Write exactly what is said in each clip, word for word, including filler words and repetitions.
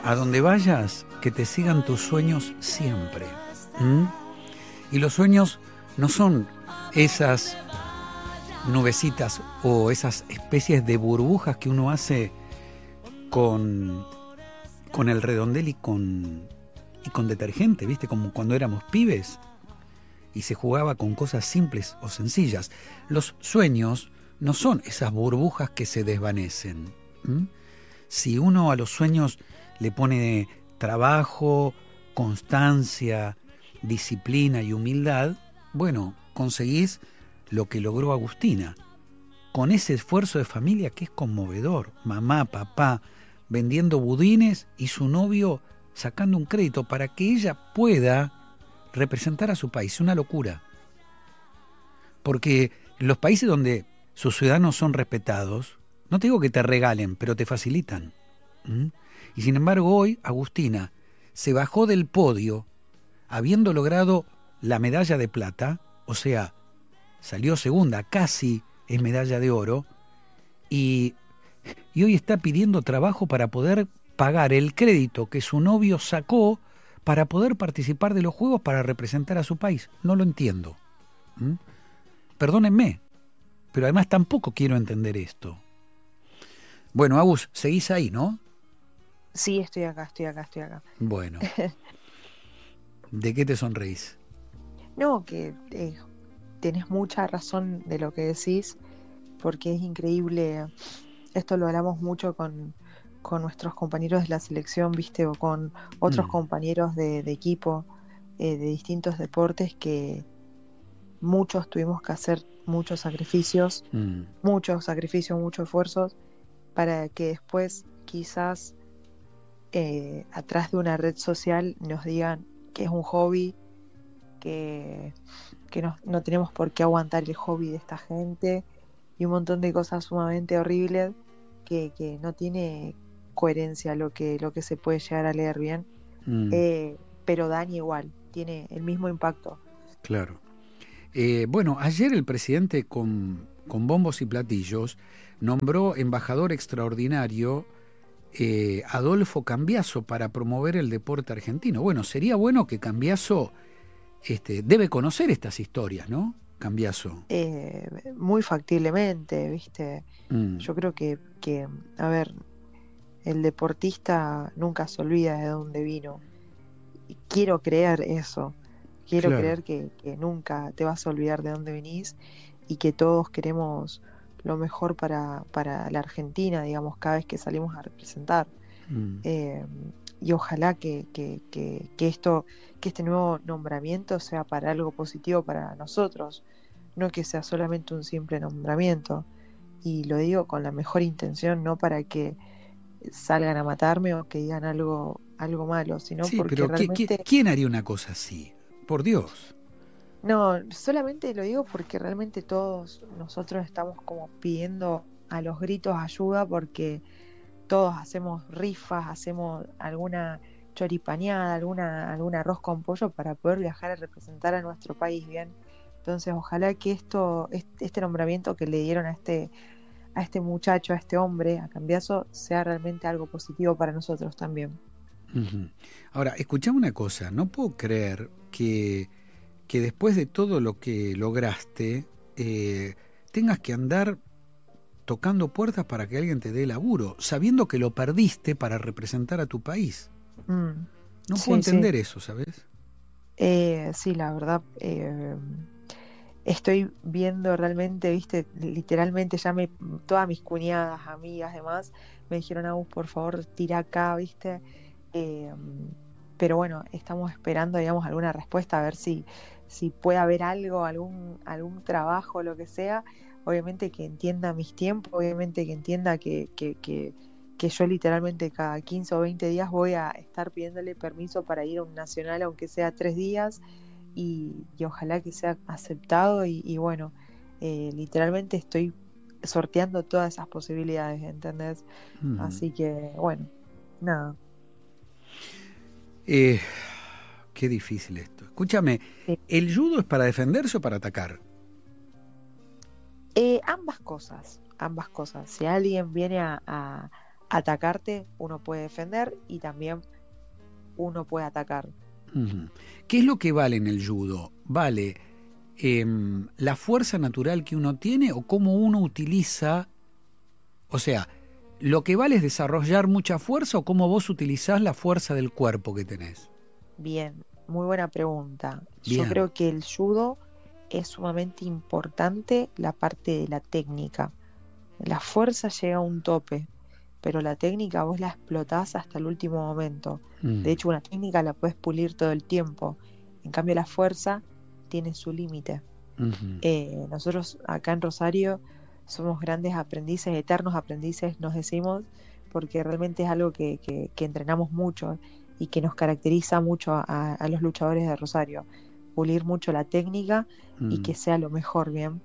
a donde vayas, que te sigan tus sueños siempre. ¿Mm? Y los sueños no son esas nubecitas o esas especies de burbujas que uno hace con, con el redondel y con, y con detergente, ¿viste? Como cuando éramos pibes y se jugaba con cosas simples o sencillas. Los sueños no son esas burbujas que se desvanecen. ¿Mm? Si uno a los sueños le pone trabajo, constancia, disciplina y humildad, bueno, conseguís lo que logró Agustina, con ese esfuerzo de familia que es conmovedor. Mamá, papá, vendiendo budines y su novio sacando un crédito para que ella pueda representar a su país. Una locura. Porque los países donde sus ciudadanos son respetados, no te digo que te regalen, pero te facilitan. ¿Mm? Y sin embargo hoy Agustina se bajó del podio habiendo logrado la medalla de plata, o sea, salió segunda, casi es medalla de oro, y, y hoy está pidiendo trabajo para poder pagar el crédito que su novio sacó para poder participar de los Juegos para representar a su país. No lo entiendo. ¿Mm? Perdónenme, pero además tampoco quiero entender esto. Bueno, Agus, seguís ahí, ¿no? Sí, estoy acá, estoy acá, estoy acá. Bueno. ¿De qué te sonreís? No, que eh, tenés mucha razón de lo que decís, porque es increíble. Esto lo hablamos mucho con, con nuestros compañeros de la selección, ¿viste? O con otros mm. compañeros de, de equipo eh, de distintos deportes, que muchos tuvimos que hacer muchos sacrificios, mm. muchos sacrificios, muchos esfuerzos, para que después quizás eh, atrás de una red social nos digan que es un hobby, que, que no, no tenemos por qué aguantar el hobby de esta gente, y un montón de cosas sumamente horribles que, que no tiene coherencia lo que, lo que se puede llegar a leer bien, mm. eh, pero daña igual, tiene el mismo impacto. Claro. Eh, bueno, ayer el presidente con, con bombos y platillos nombró embajador extraordinario eh, Adolfo Cambiaso para promover el deporte argentino. Bueno, sería bueno que Cambiaso este, debe conocer estas historias, ¿no? Cambiaso. Eh, muy factiblemente, ¿viste? Mm. Yo creo que, que, a ver, el deportista nunca se olvida de dónde vino. Y quiero creer eso. Quiero claro. creer que, que nunca te vas a olvidar de dónde venís, y que todos queremos lo mejor para, para la Argentina, digamos, cada vez que salimos a representar. Mm. Eh, y ojalá que, que, que, que esto, que este nuevo nombramiento sea para algo positivo para nosotros, no que sea solamente un simple nombramiento. Y lo digo con la mejor intención, no para que salgan a matarme o que digan algo, algo malo, sino sí, porque pero realmente... ¿quién haría una cosa así? Por Dios. No, solamente lo digo porque realmente todos nosotros estamos como pidiendo a los gritos ayuda, porque todos hacemos rifas, hacemos alguna choripaneada, alguna, algún arroz con pollo para poder viajar a representar a nuestro país bien. Entonces ojalá que esto, este, este nombramiento que le dieron a este, a este muchacho, a este hombre, a Cambiaso, sea realmente algo positivo para nosotros también. Uh-huh. Ahora, escuchame una cosa, no puedo creer que, que después de todo lo que lograste eh, tengas que andar tocando puertas para que alguien te dé laburo, sabiendo que lo perdiste para representar a tu país. Mm. No sí, puedo entender sí. eso, ¿sabes? Eh, sí, la verdad, eh, estoy viendo realmente, viste, literalmente ya me, todas mis cuñadas, amigas, demás, me dijeron, Agus, por favor, tira acá, viste. Eh, pero bueno, estamos esperando, digamos, alguna respuesta, a ver si, si puede haber algo, algún, algún trabajo, lo que sea. Obviamente que entienda mis tiempos, obviamente que entienda que, que, que, que yo literalmente cada quince o veinte días voy a estar pidiéndole permiso para ir a un nacional, aunque sea tres días, y, y ojalá que sea aceptado, y, y bueno, eh, literalmente estoy sorteando todas esas posibilidades, ¿entendés? Mm. Así que, bueno, nada. Eh, qué difícil esto. Escúchame, sí. ¿el judo es para defenderse o para atacar? Eh, ambas cosas, ambas cosas. Si alguien viene a, a, atacarte, uno puede defender y también uno puede atacar. Uh-huh. ¿Qué es lo que vale en el judo? ¿Vale eh, la fuerza natural que uno tiene o cómo uno utiliza? O sea, ¿lo que vale es desarrollar mucha fuerza o cómo vos utilizás la fuerza del cuerpo que tenés? Bien, muy buena pregunta. Bien. Yo creo que el judo es sumamente importante la parte de la técnica. La fuerza llega a un tope, pero la técnica vos la explotás hasta el último momento. Mm. De hecho, una técnica la puedes pulir todo el tiempo. En cambio, la fuerza tiene su límite. Uh-huh. Eh, nosotros acá en Rosario somos grandes aprendices, eternos aprendices, nos decimos, porque realmente es algo que, que, que entrenamos mucho y que nos caracteriza mucho a, a los luchadores de Rosario. Pulir mucho la técnica mm. y que sea lo mejor, ¿bien?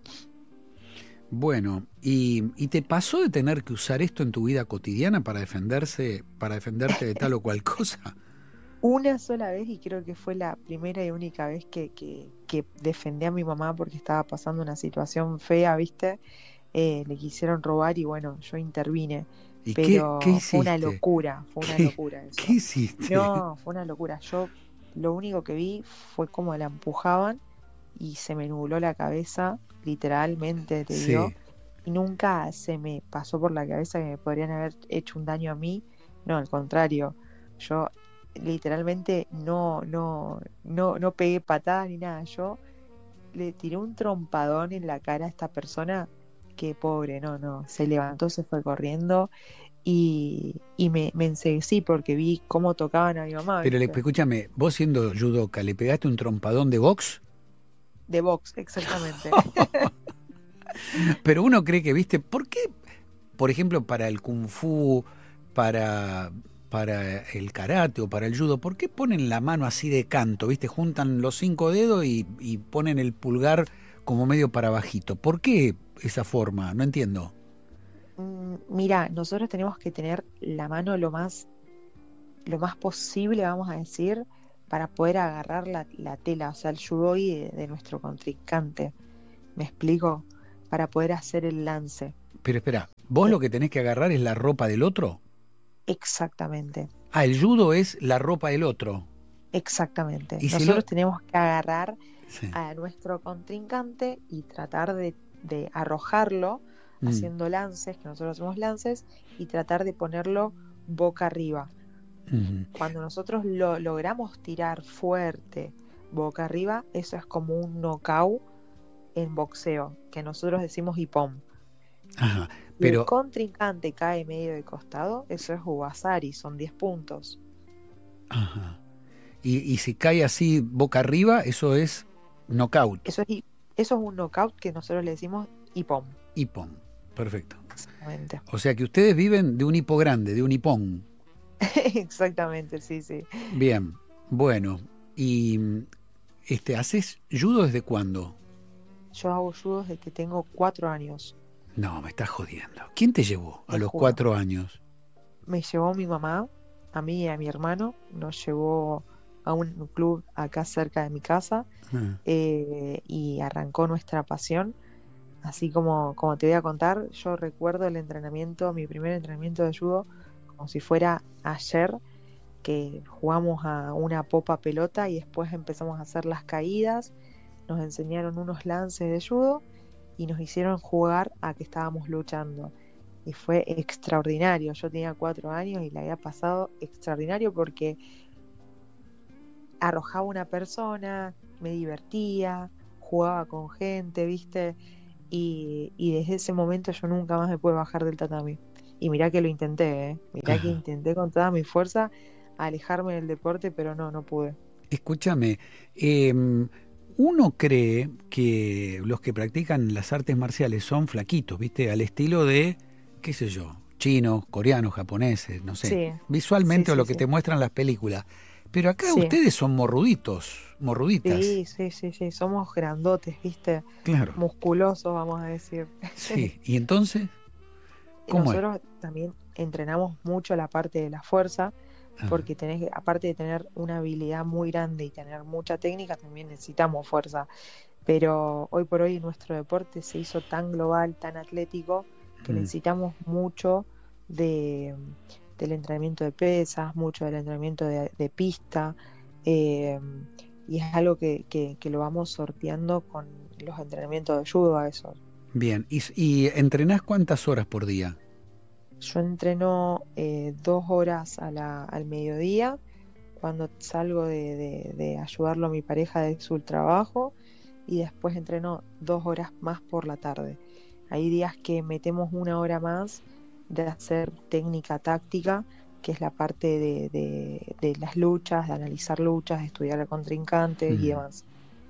Bueno, ¿y, ¿y te pasó de tener que usar esto en tu vida cotidiana para defenderse, para defenderte de tal o cual cosa? Una sola vez, y creo que fue la primera y única vez que, que, que defendí a mi mamá porque estaba pasando una situación fea, ¿viste? Eh, le quisieron robar y bueno, yo intervine. ¿Y pero qué, qué fue una locura, fue una ¿Qué, locura eso. ¿Qué hiciste? No, fue una locura. Yo lo único que vi fue como la empujaban y se me nubló la cabeza, literalmente, te sí. digo. Y nunca se me pasó por la cabeza que me podrían haber hecho un daño a mí. No, al contrario. Yo literalmente no, no, no, no pegué patadas ni nada. Yo le tiré un trompadón en la cara a esta persona que pobre, no, no. Se levantó, se fue corriendo. Y, y me, me enseguecí porque vi cómo tocaban a mi mamá. Pero le, escúchame, vos siendo judoka, ¿le pegaste un trompadón de box? De box, exactamente. Pero uno cree que, viste, ¿por qué, por ejemplo, para el kung fu, para, para el karate o para el judo, ¿por qué ponen la mano así de canto, viste? Juntan los cinco dedos y, y ponen el pulgar como medio para bajito. ¿Por qué esa forma? No entiendo. Mira, nosotros tenemos que tener la mano lo más lo más posible, vamos a decir, para poder agarrar la, la tela, o sea, el yudoi de, de nuestro contrincante. ¿Me explico? Para poder hacer el lance. Pero espera, ¿vos lo que tenés que agarrar es la ropa del otro? Exactamente. Ah, el judo es la ropa del otro. Exactamente. ¿Y nosotros si lo... tenemos que agarrar sí. a nuestro contrincante y tratar de, de arrojarlo haciendo lances, que nosotros hacemos lances, y tratar de ponerlo boca arriba. Uh-huh. Cuando nosotros lo logramos tirar fuerte boca arriba, eso es como un knockout en boxeo, que nosotros decimos ippon. Ajá, pero... pero... el contrincante cae medio de costado, eso es Ugazari, son diez puntos. Ajá. Y, y si cae así boca arriba, eso es knockout. Eso es, eso es un knockout que nosotros le decimos ippon. Ippon. Perfecto. Exactamente. O sea que ustedes viven de un hipo grande, de un hipón. Exactamente, sí, sí. Bien, bueno. ¿Y este, haces judo desde cuándo? Yo hago judo desde que tengo cuatro años. No, me estás jodiendo. ¿Quién te llevó a te los juro. cuatro años? Me llevó mi mamá, a mí y a mi hermano. Nos llevó a un club acá cerca de mi casa ah. eh, y arrancó nuestra pasión. Así como, como te voy a contar, yo recuerdo el entrenamiento, mi primer entrenamiento de judo, como si fuera ayer, que jugamos a una popa pelota y después empezamos a hacer las caídas, nos enseñaron unos lances de judo y nos hicieron jugar a que estábamos luchando. Y fue extraordinario, yo tenía cuatro años y la había pasado extraordinario porque arrojaba una persona, me divertía, jugaba con gente, ¿viste? Y, y desde ese momento yo nunca más me pude bajar del tatami. Y mirá que lo intenté, ¿eh? Mirá Ajá. que intenté con toda mi fuerza alejarme del deporte, pero no, no pude. Escúchame, eh, uno cree que los que practican las artes marciales son flaquitos, ¿viste? Al estilo de, qué sé yo, chinos, coreanos, japoneses, no sé. Sí. Visualmente sí, o sí, lo que sí. te muestran las películas. Pero acá sí. ustedes son morruditos, morruditas. Sí, sí, sí, sí, somos grandotes, ¿viste? Claro. Musculosos, vamos a decir. Sí, ¿y entonces? ¿Cómo Nosotros es? también entrenamos mucho la parte de la fuerza, ah. porque tenés que, aparte de tener una habilidad muy grande y tener mucha técnica, también necesitamos fuerza. Pero hoy por hoy nuestro deporte se hizo tan global, tan atlético, que mm. necesitamos mucho de, del entrenamiento de pesas, mucho del entrenamiento de, de pista, eh, y es algo que, que, que lo vamos sorteando con los entrenamientos de judo a eso. Bien, ¿y, y entrenás cuántas horas por día? Yo entreno eh, dos horas a la, al mediodía, cuando salgo de, de, de ayudarlo a mi pareja de su trabajo, y después entreno dos horas más por la tarde. Hay días que metemos una hora más de hacer técnica táctica, que es la parte de, de, de las luchas, de analizar luchas, de estudiar al contrincante mm. y demás.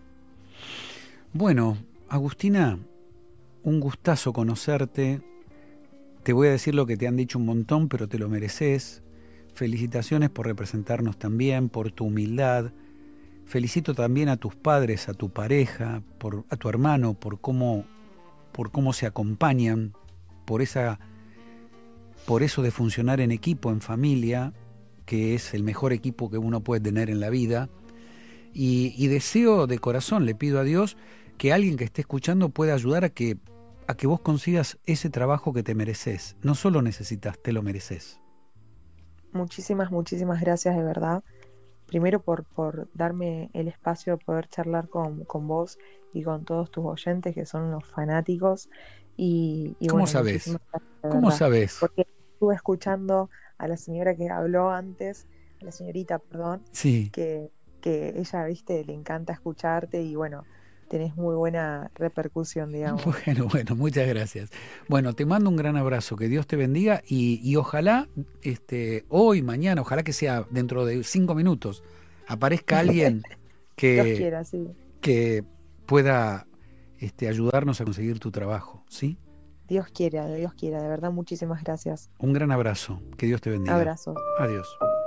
Bueno, Agustina, un gustazo conocerte. Te voy a decir lo que te han dicho un montón, pero te lo mereces. Felicitaciones por representarnos también, por tu humildad. Felicito también a tus padres, a tu pareja, por, a tu hermano, por cómo, por cómo se acompañan, por esa, por eso de funcionar en equipo, en familia, que es el mejor equipo que uno puede tener en la vida. Y, y deseo de corazón, le pido a Dios, que alguien que esté escuchando pueda ayudar a que, a que vos consigas ese trabajo que te mereces. No solo necesitas, te lo mereces. Muchísimas, muchísimas gracias de verdad. Primero por, por darme el espacio de poder charlar con, con vos y con todos tus oyentes que son los fanáticos. Y, y ¿Cómo bueno, sabés? ¿Cómo sabés? Porque estuve escuchando a la señora que habló antes, a la señorita, perdón, sí. que, que ella, viste, le encanta escucharte y bueno, tenés muy buena repercusión, digamos. Bueno, bueno, muchas gracias. Bueno, te mando un gran abrazo, que Dios te bendiga y, y ojalá este, hoy, mañana, ojalá que sea dentro de cinco minutos, aparezca alguien que, Dios quiera, sí. que pueda este, ayudarnos a conseguir tu trabajo, ¿sí? Dios quiera, Dios quiera, de verdad, muchísimas gracias. Un gran abrazo, que Dios te bendiga. Abrazo. Adiós.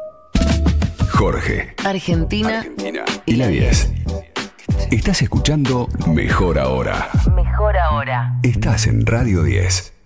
Jorge, Argentina, Argentina y la diez. Estás escuchando Mejor Ahora. Mejor Ahora. Estás en Radio diez.